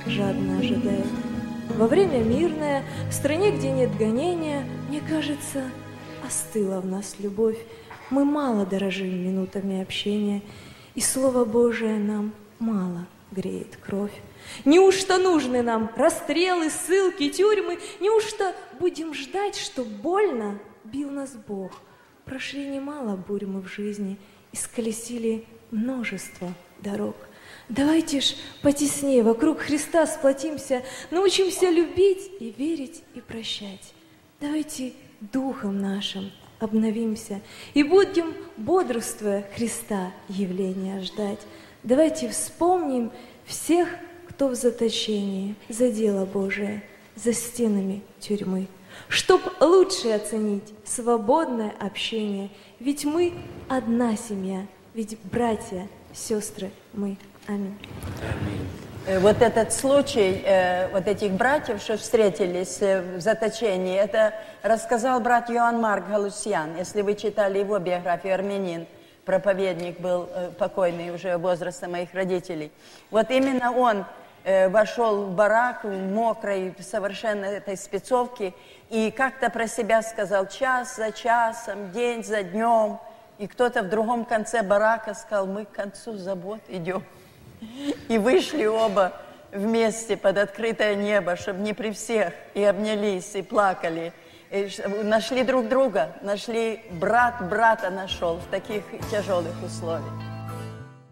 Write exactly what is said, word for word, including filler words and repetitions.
жадно ожидает. Во время мирное, в стране, где нет гонения, мне кажется, остыла в нас любовь. Мы мало дорожим минутами общения, и Слово Божие нам мало греет кровь. Неужто нужны нам расстрелы, ссылки, тюрьмы? Неужто будем ждать, что больно бил нас Бог? Прошли немало бурь мы в жизни, исколесили множество дорог. Давайте ж потеснее вокруг Христа сплотимся, научимся любить и верить и прощать. Давайте духом нашим обновимся и будем, бодрствуя Христа, явления ждать. Давайте вспомним всех, кто в заточении за дело Божие, за стенами тюрьмы, чтоб лучше оценить свободное общение. Ведь мы одна семья, ведь братья, сестры мы. Аминь. Вот этот случай, э, вот этих братьев, что встретились э, в заточении, это рассказал брат Иоанн Марк Галусьян. Если вы читали его биографию, армянин, проповедник был э, покойный уже возраста моих родителей. Вот именно он э, вошел в барак в мокрой, совершенно этой спецовке и как-то про себя сказал: час за часом, день за днем. И кто-то в другом конце барака сказал: мы к концу забот идем. И вышли оба вместе под открытое небо, чтобы не при всех, и обнялись, и плакали. И нашли друг друга, нашли, брат брата нашел в таких тяжелых условиях.